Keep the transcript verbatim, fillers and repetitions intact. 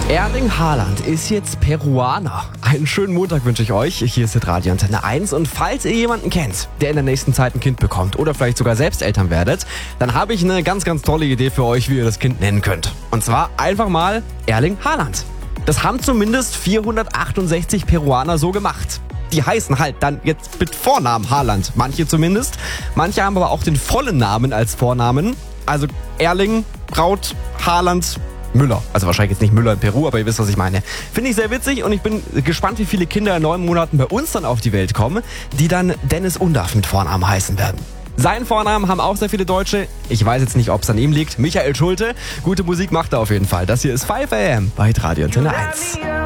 Erling Haaland ist jetzt Peruaner. Einen schönen Montag wünsche ich euch. Hier ist das Radio Antenne eins. Und falls ihr jemanden kennt, der in der nächsten Zeit ein Kind bekommt oder vielleicht sogar selbst Eltern werdet, dann habe ich eine ganz, ganz tolle Idee für euch, wie ihr das Kind nennen könnt. Und zwar einfach mal Erling Haaland. Das haben zumindest vierhundertachtundsechzig Peruaner so gemacht. Die heißen halt dann jetzt mit Vornamen Haaland. Manche zumindest. Manche haben aber auch den vollen Namen als Vornamen. Also Erling, Braut, Haaland, Müller. Also wahrscheinlich jetzt nicht Müller in Peru, aber ihr wisst, was ich meine. Finde ich sehr witzig und ich bin gespannt, wie viele Kinder in neun Monaten bei uns dann auf die Welt kommen, die dann Dennis Undaff mit Vornamen heißen werden. Seinen Vornamen haben auch sehr viele Deutsche. Ich weiß jetzt nicht, ob es an ihm liegt. Michael Schulte. Gute Musik macht er auf jeden Fall. Das hier ist fünf a m bei Radio Antenne eins.